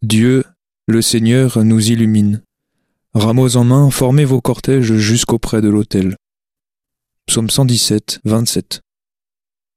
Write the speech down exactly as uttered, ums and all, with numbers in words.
Dieu, le Seigneur, nous illumine. Rameaux en main, formez vos cortèges jusqu'auprès de l'autel. Psaume cent dix-sept, vingt-sept.